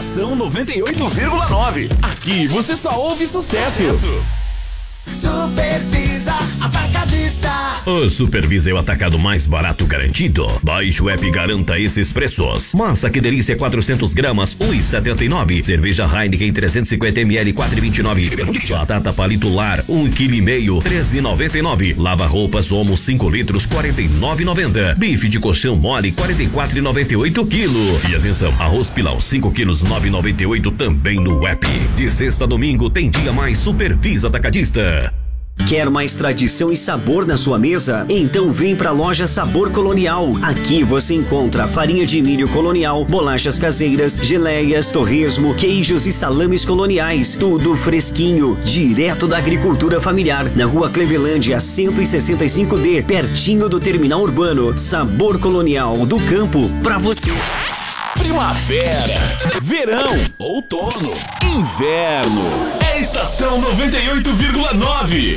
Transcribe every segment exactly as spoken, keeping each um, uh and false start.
Estação noventa e oito vírgula nove. Aqui você só ouve sucesso. Supervisa Atacadista. O Supervisa é o atacado mais barato garantido. Baixe o app e garanta esses preços. Massa que delícia quatrocentos gramas, um real e setenta e nove. Cerveja Heineken trezentos e cinquenta mililitros, quatro reais e vinte e nove. Batata palito lar, um quilo e meio, treze reais e noventa e nove. Lava roupas Omo cinco litros, quarenta e nove reais e noventa centavos. Bife de colchão mole, quarenta e quatro reais e noventa e oito quilo. E atenção, arroz pilão cinco quilos, nove reais e noventa e oito também no app. De sexta a domingo tem dia mais Supervisa Atacadista. Quer mais tradição e sabor na sua mesa? Então vem pra loja Sabor Colonial. Aqui você encontra farinha de milho colonial, bolachas caseiras, geleias, torresmo, queijos e salames coloniais. Tudo fresquinho, direto da agricultura familiar. Na rua Clevelândia, cento e sessenta e cinco D, pertinho do terminal urbano. Sabor Colonial, do campo pra você. Primavera, verão, outono, inverno. É Estação noventa e oito vírgula nove.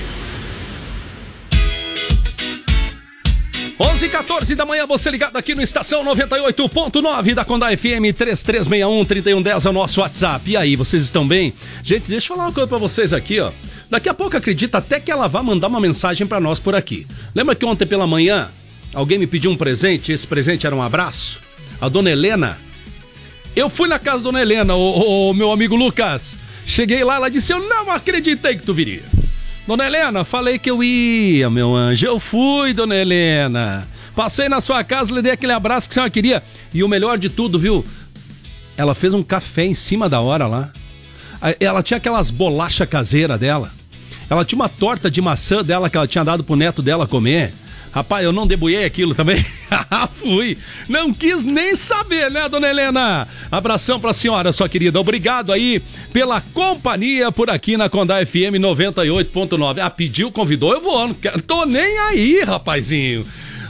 onze e quatorze da manhã, você ligado aqui no Estação noventa e oito ponto nove da Condá F M. Três três seis um, três um um zero é o nosso WhatsApp. E aí, vocês estão bem? Gente, deixa eu falar uma coisa pra vocês aqui, ó. Daqui a pouco acredita até que ela vai mandar uma mensagem pra nós por aqui. Lembra que ontem pela manhã alguém me pediu um presente? Esse presente era um abraço? A dona Helena. Eu fui na casa da dona Helena, o, o meu amigo Lucas. Cheguei lá, ela disse, eu não acreditei que tu viria. Dona Helena, falei que eu ia, meu anjo. Eu fui, dona Helena. Passei na sua casa, lhe dei aquele abraço que a senhora queria. E o melhor de tudo, viu? Ela fez um café em cima da hora lá. Ela tinha aquelas bolachas caseiras dela. Ela tinha uma torta de maçã dela que ela tinha dado pro neto dela comer. Rapaz, eu não debulhei aquilo também. Fui. Não quis nem saber, né, dona Helena? Abração pra senhora, sua querida. Obrigado aí pela companhia por aqui na Condá F M noventa e oito ponto nove. Ah, pediu, convidou, eu vou. Não quero, tô nem aí, rapazinho.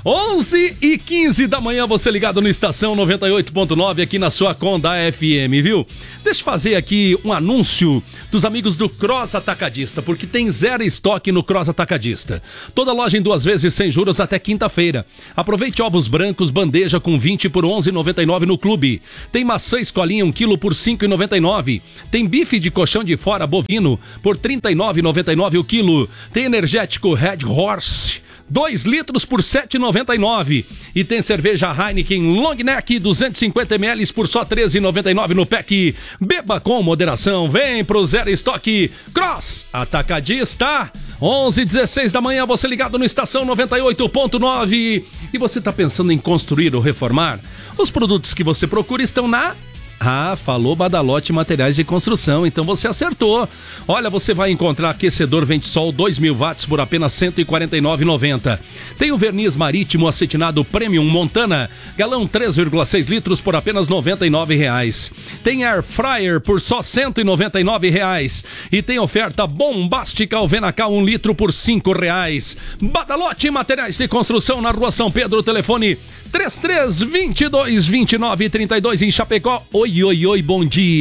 onze e quinze da manhã, você ligado no Estação noventa e oito ponto nove aqui na sua Condá F M, viu? Deixa eu fazer aqui um anúncio dos amigos do Cross Atacadista, porque tem zero estoque no Cross Atacadista. Toda loja em duas vezes sem juros até quinta-feira. Aproveite ovos brancos, bandeja com vinte por onze reais e noventa e nove no clube. Tem maçã escolinha um quilo por cinco reais e noventa e nove. Tem bife de colchão de fora bovino por trinta e nove reais e noventa e nove o quilo. Tem energético Red Horse dois litros por sete reais e noventa e nove. E tem cerveja Heineken Long Neck duzentos e cinquenta mililitros por só treze reais e noventa e nove no pack. Beba com moderação. Vem pro Zero Estoque Cross Atacadista. onze e dezesseis da manhã, você ligado no Estação noventa e oito ponto nove. E você tá pensando em construir ou reformar? Os produtos que você procura estão na... Ah, falou Badalote Materiais de Construção, então você acertou. Olha, você vai encontrar aquecedor Ventesol dois mil watts por apenas cento e quarenta e nove reais e noventa centavos. Tem o verniz marítimo acetinado Premium Montana, galão três vírgula seis litros por apenas noventa e nove reais. Tem Air Fryer por só cento e noventa e nove reais. E tem oferta bombástica Alvenacal um litro por cinco reais. Badalote Materiais de Construção na Rua São Pedro, telefone três três dois dois, dois nove três dois em Chapecó. Oi, oi, oi, bom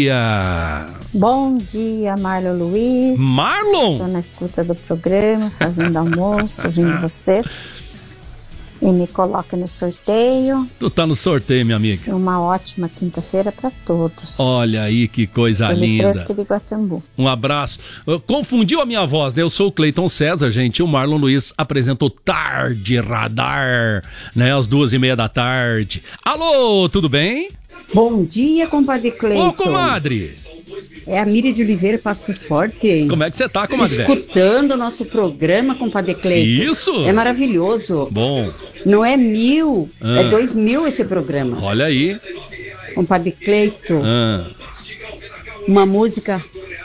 dia. Bom dia, Marlon Luiz. Marlon? Estou na escuta do programa, fazendo almoço, ouvindo vocês. E me coloca no sorteio. Tu tá no sorteio, minha amiga. Uma ótima quinta-feira para todos. Olha aí que coisa linda. De Guatambu. Um abraço. Confundiu a minha voz, né? Eu sou o Cleiton César, gente. O Marlon Luiz apresentou Tarde Radar, né? Às duas e meia da tarde. Alô, tudo bem? Bom dia, compadre Cleiton. Ô, comadre. É a Miriam de Oliveira, Passos Forte. Como é que você tá, comadre? Escutando o nosso programa, compadre Cleiton. Isso. É maravilhoso. Bom. Não é mil, ah. é dois mil esse programa. Olha aí. Compadre Cleiton. Ah. Uma música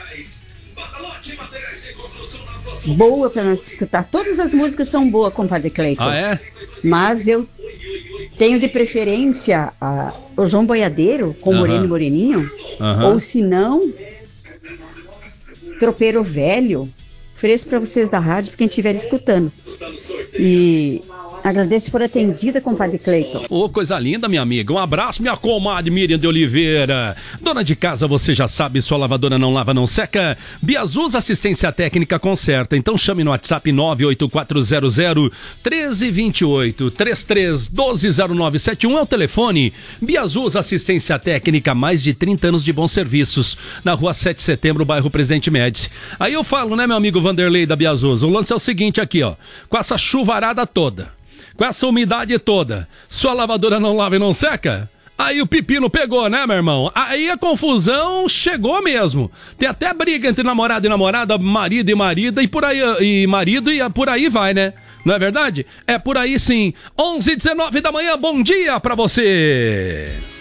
boa para nós escutar. Todas as músicas são boas, compadre Cleiton. Ah, é? Mas eu tenho de preferência a, o João Boiadeiro com uh-huh. Moreno e Moreninho. Uh-huh. Ou se não, Tropeiro Velho. Ofereço para vocês da rádio, para quem estiver escutando. E Agradeço por atendida, compadre Cleiton. Ô, coisa linda, minha amiga. Um abraço, minha comadre Miriam de Oliveira. Dona de casa, você já sabe, sua lavadora não lava, não seca. Biazus Assistência Técnica conserta. Então chame no WhatsApp nove oito quatro zero zero um três dois oito, três três um dois zero nove sete um é o telefone. Biazus Assistência Técnica, mais de trinta anos de bons serviços. Na rua sete de setembro, bairro Presidente Médici. Aí eu falo, né, meu amigo Vanderlei da Biazus? O lance é o seguinte aqui, ó. Com essa chuvarada toda, com essa umidade toda, sua lavadora não lava e não seca? Aí o pepino pegou, né, meu irmão? Aí a confusão chegou mesmo. Tem até briga entre namorado e namorada, marido e marida, e por aí, e marido e por aí vai, né? Não é verdade? É por aí sim. onze e dezenove da manhã, bom dia pra você!